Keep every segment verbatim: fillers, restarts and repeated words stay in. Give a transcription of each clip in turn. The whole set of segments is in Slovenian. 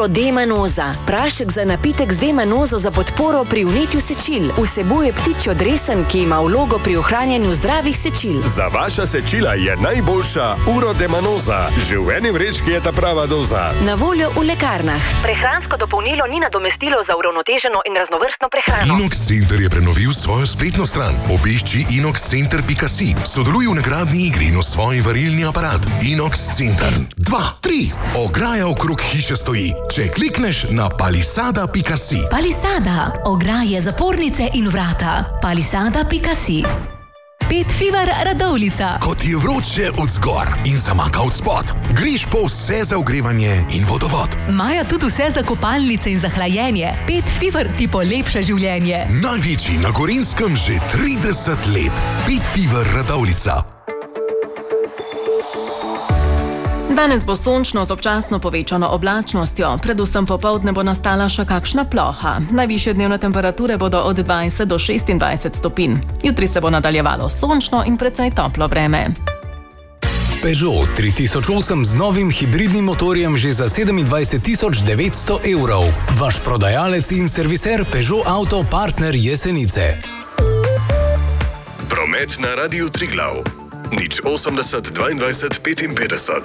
Urodemanoza. Prašek za napitek z demanozo za podporo pri vnetju sečil. Vsebuje ptičjo dresen, ki ima vlogo pri ohranjanju zdravih sečil. Za vaša sečila je najboljša Urodemanoza. Že v eni vrečki je ta prava doza. Na voljo v lekarnah. Prehransko dopolnilo ni nadomestilo za uravnoteženo in raznovrstno prehrano. Inox Center je prenovil svojo spletno stran. Obišči inox center pika si. Sodeluj v nagradni igri in osvoji varilni aparat. Inox Center. Dva, tri. Ograja okrog hiše stoji. Če klikneš na palisada pika si. Palisada. Ograje, zapornice in vrata. palisada pika si. Pet Fever Radovljica. Ko ti je vroče od zgor in zamaka od spod, greš po vse za ogrevanje in vodovod. Imajo tudi vse za kopalnice in za hlajenje. Pet Fever ti polepša življenje. Največji na Gorenjskem že trideset let. Pet Fever Radovljica. Danes bo sončno z občasno povečano oblačnostjo, predvsem popoldne bo nastala še kakšna ploha. Najvišje dnevne temperature bodo od dvajset do šestindvajset stopinj. Jutri se bo nadaljevalo sončno in precej toplo vreme. Peugeot tri tisoč osem z novim hibridnim motorjem že za sedemindvajset tisoč devetsto evrov. Vaš prodajalec in serviser Peugeot Auto Partner Jesenice. Promet na Radiu Triglav. Nič osemdeset dvaindvajset petinpetdeset.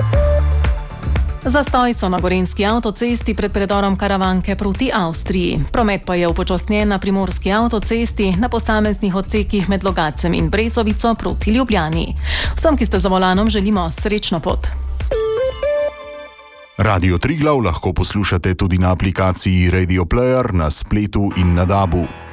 Zastoj so na gorenjski avtocesti pred predorom Karavanke proti Avstriji. Promet pa je upočasnjen na primorski avtocesti na posameznih odsekih med Logatcem in Brezovico proti Ljubljani. Vsem, ki ste za volanom, želimo srečno pot. Radio Triglav lahko poslušate tudi na aplikaciji Radio Player, na spletu in na dabu.